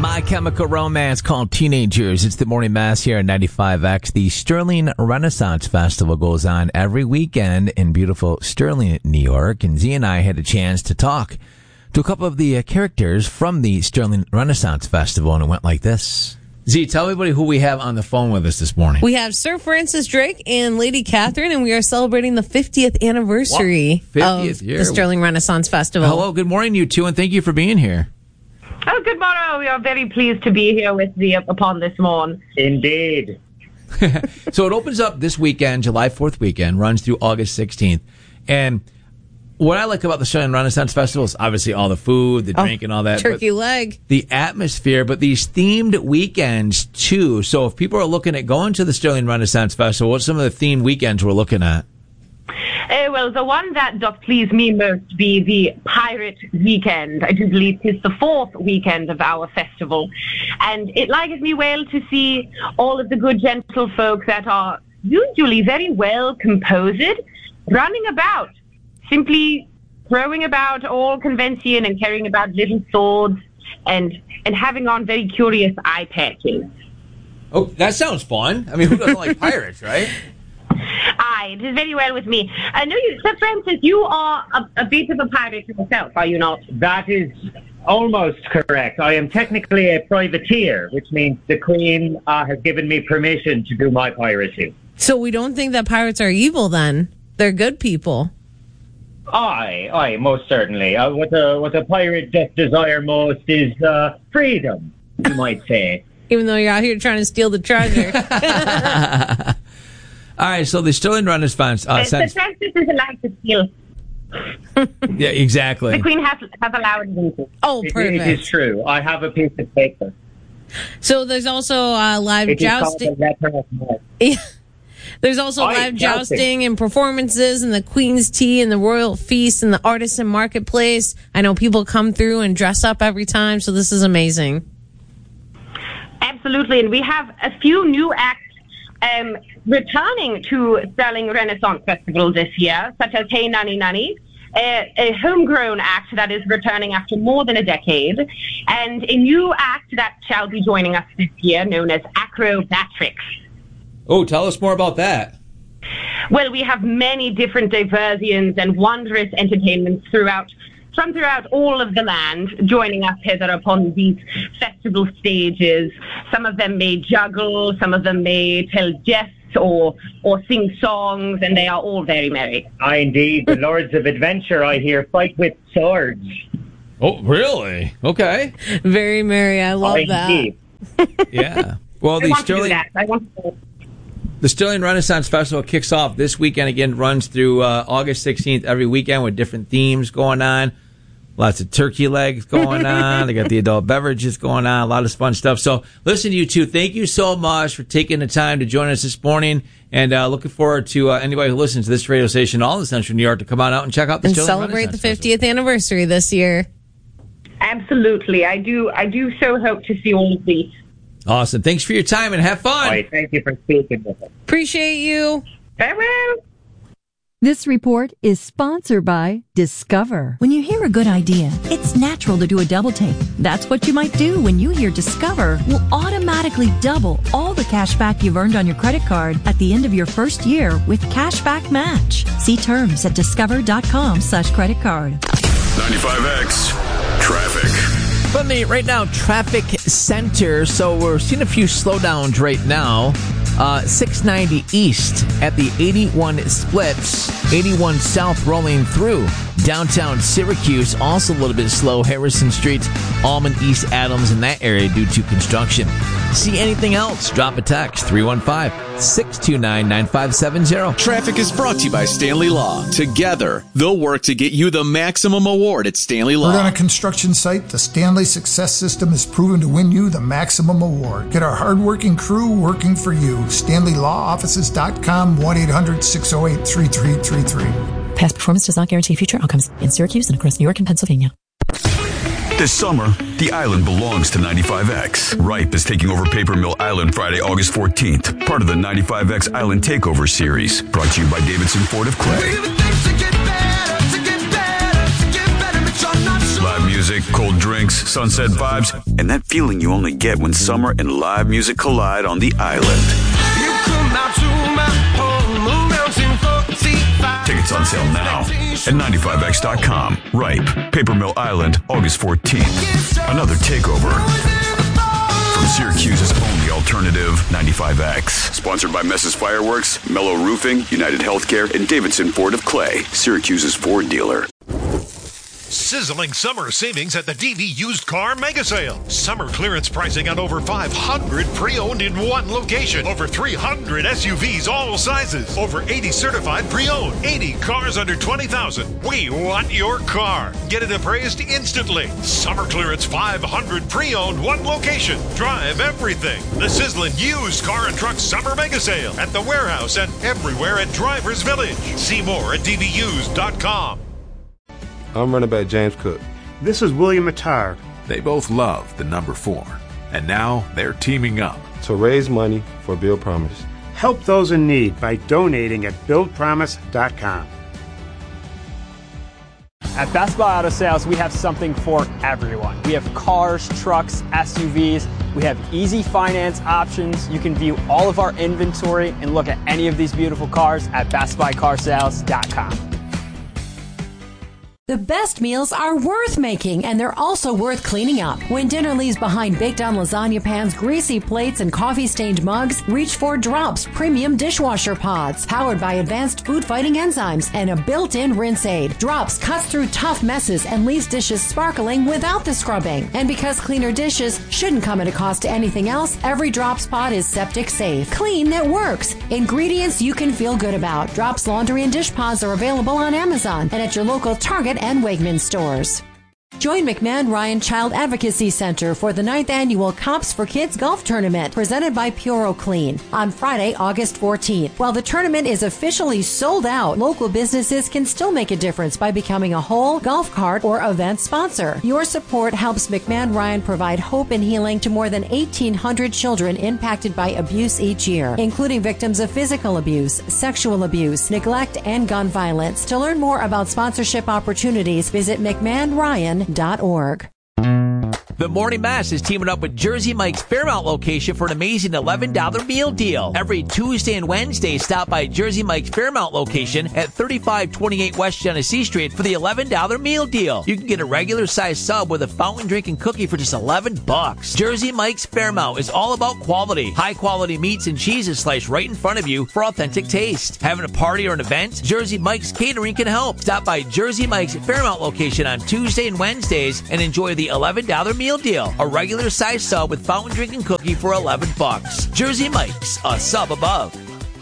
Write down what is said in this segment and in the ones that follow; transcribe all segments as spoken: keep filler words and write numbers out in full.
My Chemical Romance called Teenagers. It's the morning mass here at ninety-five X. The Sterling Renaissance Festival goes on every weekend in beautiful Sterling, New York. And Z and I had a chance to talk to a couple of the uh, characters from the Sterling Renaissance Festival, and it went like this. Z, tell everybody who we have on the phone with us this morning. We have Sir Francis Drake and Lady Catherine, and we are celebrating the fiftieth anniversary fiftieth of year. the Sterling Renaissance Festival. Hello, good morning, you two, and thank you for being here. Oh, good morning. We are very pleased to be here with thee upon this morn. Indeed. So it opens up this weekend, July fourth weekend, runs through August sixteenth. And what I like about the Sterling Renaissance Festival is obviously all the food, the Oh, drink, and all that. turkey but leg. the atmosphere, but these themed weekends, too. So if people are looking at going to the Sterling Renaissance Festival, what's some of the themed weekends we're looking at? Uh, well, the one that doth please me most be the Pirate Weekend. I do believe it's the fourth weekend of our festival. And it liketh me well to see all of the good gentle folk that are usually very well composed, running about, simply throwing about all convention and carrying about little swords and, and having on very curious eye patches. Oh, that sounds fun. I mean, who doesn't like pirates, right? Aye, it is very well with me. I know you, Sir Francis, you are a, a bit of a pirate yourself, are you not? That is almost correct. I am technically a privateer, which means the Queen uh, has given me permission to do my piracy. So we don't think that pirates are evil then. They're good people. Aye, aye, most certainly. Uh, what a what a pirate doth desire most is uh, freedom, you might say. Even though you're out here trying to steal the treasure. All right, so the Sterling Renaissance... Uh, Uh, Sir sense- Francis is allowed to steal. yeah, exactly. The Queen has, has allowed him to. Oh, It, perfect. it is true. I have a piece of paper. So there's also uh, live It is called jousting. the letter of marque. Yeah. There's also Aye, live jousting. jousting and performances and the Queen's Tea and the Royal Feast and the Artisan Marketplace. I know people come through and dress up every time, so this is amazing. Absolutely, and we have a few new acts um, returning to Sterling Renaissance Festival this year, such as Hey Nanny Nanny, a, a homegrown act that is returning after more than a decade, and a new act that shall be joining us this year known as Acrobatrix. Oh, tell us more about that. Well, we have many different diversions and wondrous entertainments throughout, from throughout all of the land, joining us hither upon these festival stages. Some of them may juggle, some of them may tell jests or or sing songs, and they are all very merry. Aye, indeed. The Lords of Adventure, I hear, fight with swords. Oh, really? Okay. Very merry. I love Aye, that. indeed. Yeah. Well, I the want to do Sterling... that. I want to. The Sterling Renaissance Festival kicks off this weekend. Again, runs through uh, August sixteenth every weekend with different themes going on. Lots of turkey legs going on. They got the adult beverages going on. A lot of fun stuff. So listen, you two, thank you so much for taking the time to join us this morning. And uh, looking forward to uh, anybody who listens to this radio station, all in Central New York, to come on out and check out the And Sterling celebrate Renaissance the fiftieth anniversary this year. Absolutely. I do I do so hope to see all of these. Festival. Awesome. Thanks for your time and have fun. Aye, thank you for speaking with us. Appreciate you. Farewell. This report is sponsored by Discover. When you hear a good idea, it's natural to do a double take. That's what you might do when you hear Discover will automatically double all the cash back you've earned on your credit card at the end of your first year with Cashback Match. See terms at discover.com slash credit card. ninety-five X Traffic. From the right now traffic center, so we're seeing a few slowdowns right now. Uh, six ninety east at the eighty-one splits, eighty-one south rolling through downtown Syracuse. Also a little bit slow. Harrison Street, Almond, East Adams in that area due to construction. See anything else? Drop a text three one five, six two nine, nine five seven zero. Traffic is brought to you by Stanley Law. Together, they'll work to get you the maximum award at Stanley Law. We're on a construction site. The Stanley Success System has proven to win you the maximum award. Get our hardworking crew working for you. Stanley Law Offices dot com, one eight hundred, six oh eight, three three three three. Past performance does not guarantee future outcomes in Syracuse and across New York and Pennsylvania. This summer, the island belongs to ninety-five X. Ripe is taking over Paper Mill Island Friday, August fourteenth. Part of the ninety-five X Island Takeover Series. Brought to you by Davidson Ford of Clay. Live music music, cold drinks, sunset vibes, and that feeling you only get when summer and live music collide on the island. You come out to my home around ten forty-five. Tickets on sale now at ninety-five X dot com. Ripe, Paper Mill Island, August fourteenth. Another takeover from Syracuse's only alternative, ninety-five X. Sponsored by Messes Fireworks, Mellow Roofing, United Healthcare, and Davidson Ford of Clay, Syracuse's Ford dealer. Sizzling summer savings at the D V Used Car Mega Sale. Summer clearance pricing on over five hundred pre-owned in one location. Over three hundred S U Vs all sizes. Over eighty certified pre-owned. eighty cars under twenty thousand. We want your car. Get it appraised instantly. Summer clearance five hundred pre-owned one location. Drive everything. The sizzling used car and truck summer mega sale at the warehouse and everywhere at Drivers Village. See more at D V used dot com. I'm running back James Cook. This is William Matar. They both love the number four, and now they're teaming up to raise money for Build Promise. Help those in need by donating at build promise dot com. At Best Buy Auto Sales, we have something for everyone. We have cars, trucks, S U Vs. We have easy finance options. You can view all of our inventory and look at any of these beautiful cars at best buy car sales dot com. The best meals are worth making, and they're also worth cleaning up. When dinner leaves behind baked-on lasagna pans, greasy plates, and coffee-stained mugs, reach for Drops Premium Dishwasher Pods, powered by advanced food-fighting enzymes and a built-in rinse aid. Drops cuts through tough messes and leaves dishes sparkling without the scrubbing. And because cleaner dishes shouldn't come at a cost to anything else, every Drops pod is septic safe. Clean that works. Ingredients you can feel good about. Drops Laundry and Dish Pods are available on Amazon and at your local Target and Wegmans stores. Join McMahon Ryan Child Advocacy Center for the ninth Annual Cops for Kids Golf Tournament presented by Puro Clean on Friday, August fourteenth. While the tournament is officially sold out, local businesses can still make a difference by becoming a whole golf cart or event sponsor. Your support helps McMahon Ryan provide hope and healing to more than eighteen hundred children impacted by abuse each year, including victims of physical abuse, sexual abuse, neglect, and gun violence. To learn more about sponsorship opportunities, visit mcmahon ryan dot org. The Morning Mass is teaming up with Jersey Mike's Fairmount location for an amazing eleven dollars meal deal. Every Tuesday and Wednesday, stop by Jersey Mike's Fairmount location at thirty-five twenty-eight West Genesee Street for the eleven dollars meal deal. You can get a regular size sub with a fountain drink and cookie for just eleven bucks. Jersey Mike's Fairmount is all about quality. High quality meats and cheeses sliced right in front of you for authentic taste. Having a party or an event? Jersey Mike's Catering can help. Stop by Jersey Mike's Fairmount location on Tuesday and Wednesdays and enjoy the eleven dollars meal deal. A regular size sub with fountain drink and cookie for eleven bucks. Jersey Mike's, a sub above.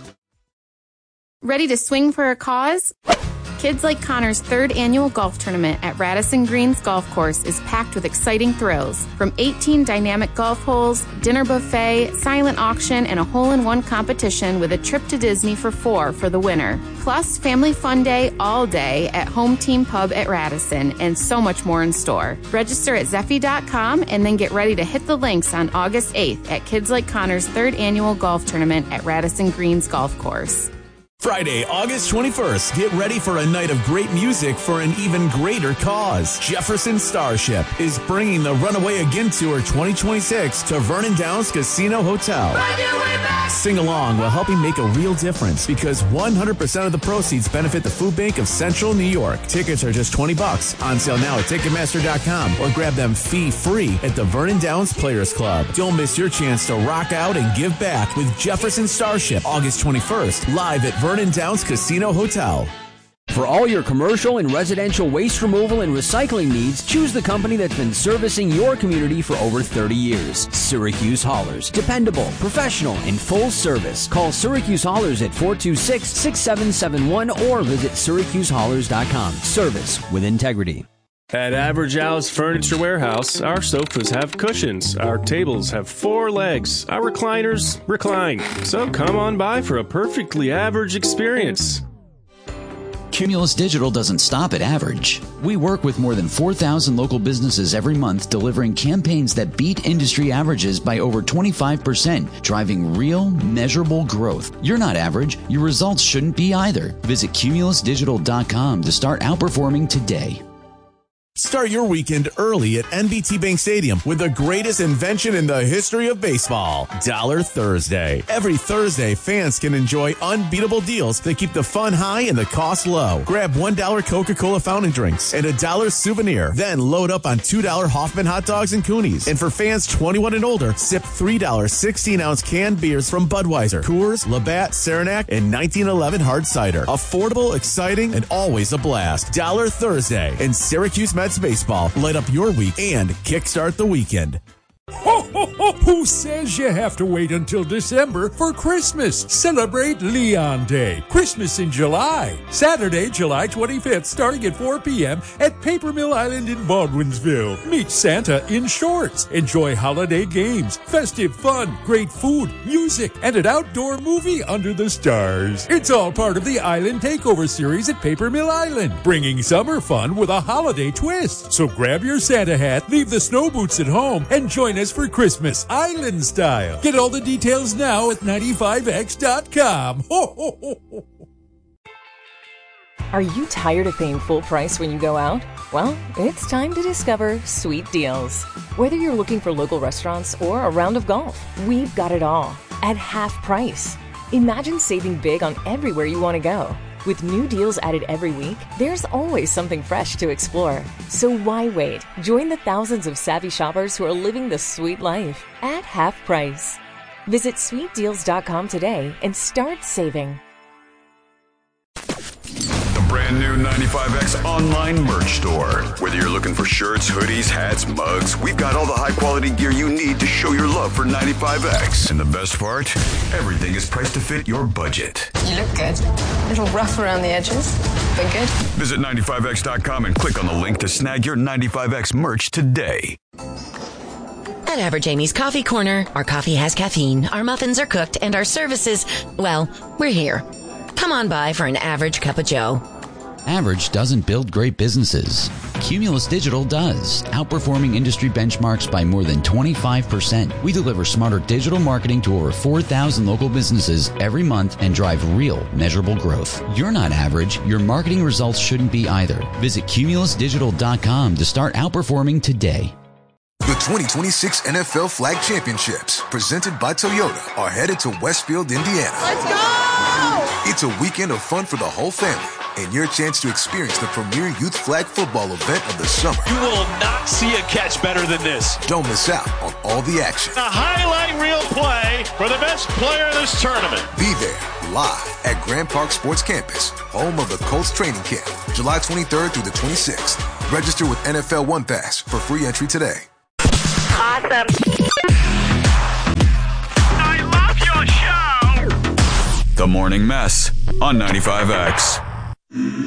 Ready to swing for a cause? Kids Like Connor's third annual golf tournament at Radisson Greens Golf Course is packed with exciting thrills. From eighteen dynamic golf holes, dinner buffet, silent auction, and a hole-in-one competition with a trip to Disney for four for the winner. Plus, family fun day all day at Home Team Pub at Radisson, and so much more in store. Register at zeffy dot com and then get ready to hit the links on August eighth at Kids Like Connor's third annual golf tournament at Radisson Greens Golf Course. Friday, August twenty-first, get ready for a night of great music for an even greater cause. Jefferson Starship is bringing the Runaway Again Tour twenty twenty-six to Vernon Downs Casino Hotel. Sing along while helping make a real difference because one hundred percent of the proceeds benefit the Food Bank of Central New York. Tickets are just twenty bucks. On sale now at Ticketmaster dot com or grab them fee-free at the Vernon Downs Players Club. Don't miss your chance to rock out and give back with Jefferson Starship, August twenty-first, live at Vernon Vernon Downs Casino Hotel. For all your commercial and residential waste removal and recycling needs, choose the company that's been servicing your community for over thirty years. Syracuse Haulers. Dependable, professional, and full service. Call Syracuse Haulers at four two six, six seven seven one or visit syracuse haulers dot com. Service with integrity. At Average Al's Furniture Warehouse, our sofas have cushions, our tables have four legs, our recliners recline. So come on by for a perfectly average experience. Cumulus Digital doesn't stop at average. We work with more than four thousand local businesses every month, delivering campaigns that beat industry averages by over twenty-five percent, driving real, measurable growth. You're not average. Your results shouldn't be either. Visit cumulus digital dot com to start outperforming today. Start your weekend early at N B T Bank Stadium with the greatest invention in the history of baseball, Dollar Thursday. Every Thursday, fans can enjoy unbeatable deals that keep the fun high and the cost low. Grab one dollar Coca-Cola fountain drinks and a dollar souvenir. Then load up on two dollar Hoffman hot dogs and Coonies. And for fans twenty-one and older, sip three dollar sixteen-ounce canned beers from Budweiser, Coors, Labatt, Saranac, and nineteen eleven hard cider. Affordable, exciting, and always a blast. Dollar Thursday in Syracuse Mets baseball. Light up your week and kickstart the weekend. Ho, ho, ho. Who says you have to wait until December for Christmas? Celebrate Leon Day. Christmas in July. Saturday, July twenty-fifth, starting at four p.m. at Paper Mill Island in Baldwinsville. Meet Santa in shorts. Enjoy holiday games, festive fun, great food, music, and an outdoor movie under the stars. It's all part of the Island Takeover series at Paper Mill Island, bringing summer fun with a holiday twist. So grab your Santa hat, leave the snow boots at home, and join us for Christmas, Island style. Get all the details now at ninety-five x dot com. Ho, ho, ho, ho. Are you tired of paying full price when you go out? Well, it's time to discover Sweet Deals. Whether you're looking for local restaurants or a round of golf, we've got it all at half price. Imagine saving big on everywhere you want to go. With new deals added every week, there's always something fresh to explore. So why wait? Join the thousands of savvy shoppers who are living the sweet life at half price. Visit sweet deals dot com today and start saving. The brand new ninety-five X online merch store. Whether you're looking for shirts, hoodies, hats, mugs, we've got all the high quality gear you need to show your love for ninety-five X. And the best part? Everything is priced to fit your budget. You look good. A little rough around the edges, but good. Visit ninety-five x dot com and click on the link to snag your ninety-five X merch today. At Average Amy's Coffee Corner, our coffee has caffeine, our muffins are cooked, and our services, well, we're here. Come on by for an average cup of joe. Average doesn't build great businesses. Cumulus Digital does, outperforming industry benchmarks by more than twenty-five percent. We deliver smarter digital marketing to over four thousand local businesses every month and drive real, measurable growth. You're not average. Your marketing results shouldn't be either. Visit cumulus digital dot com to start outperforming today. The twenty twenty-six N F L Flag Championships, presented by Toyota, are headed to Westfield, Indiana. Let's go! It's a weekend of fun for the whole family and your chance to experience the premier youth flag football event of the summer. You will not see a catch better than this. Don't miss out on all the action. A highlight reel play for the best player in this tournament. Be there live at Grand Park Sports Campus, home of the Colts training camp, July twenty-third through the twenty-sixth. Register with N F L One Pass for free entry today. Awesome. I love your show. The Morning Mess on ninety-five X.